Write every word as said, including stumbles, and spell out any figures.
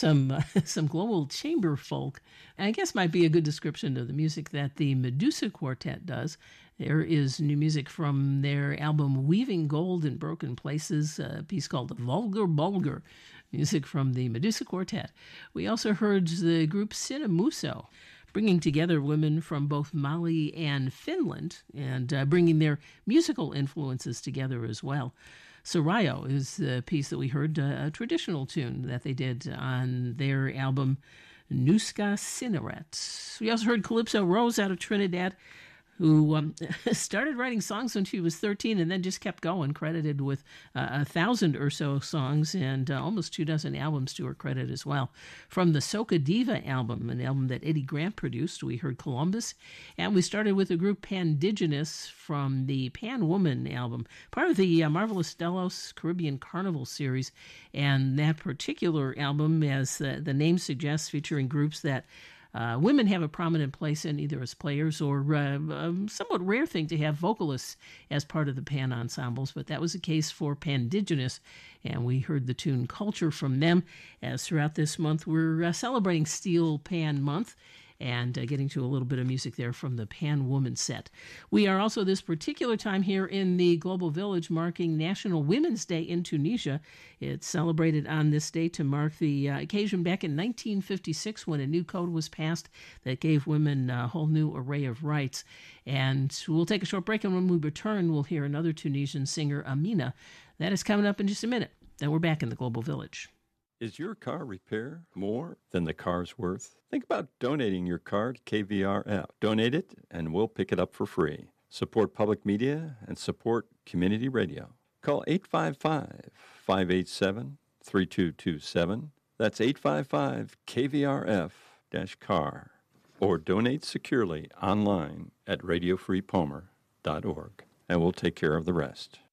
some uh, some global chamber folk. I guess might be a good description of the music that the Medusa Quartet does. There is new music from their album Weaving Gold in Broken Places, a piece called Vulgar Bulgar, music from the Medusa Quartet. We also heard the group Cinemuso, bringing together women from both Mali and Finland and uh, bringing their musical influences together as well. Sarayo is the piece that we heard, uh, a traditional tune that they did on their album Nuska Cineret. We also heard Calypso Rose out of Trinidad, who um, started writing songs when she was thirteen and then just kept going, credited with uh, a thousand or so songs and uh, almost two dozen albums to her credit as well. From the Soca Diva album, an album that Eddie Grant produced, we heard Columbus, and we started with the group Pandigenous from the Pan Woman album, part of the uh, Marvelous Delos Caribbean Carnival series, and that particular album, as uh, the name suggests, featuring groups that Uh, women have a prominent place in, either as players or uh, a somewhat rare thing to have vocalists as part of the Pan ensembles, but that was the case for Pandigenous, and we heard the tune Culture from them, as throughout this month we're uh, celebrating Steel Pan Month, and uh, getting to a little bit of music there from the Pan Woman set. We are also this particular time here in the Global Village marking National Women's Day in Tunisia. It's celebrated on this day to mark the uh, occasion back in nineteen fifty-six when a new code was passed that gave women a whole new array of rights. And we'll take a short break, and when we return, we'll hear another Tunisian singer, Amina. That is coming up in just a minute. Then we're back in the Global Village. Is your car repair more than the car's worth? Think about donating your car to K V R F. Donate it, and we'll pick it up for free. Support public media and support community radio. Call eight five five, five eight seven, three two two seven. That's eight five five K V R F car. Or donate securely online at radio free palmer dot org, and we'll take care of the rest.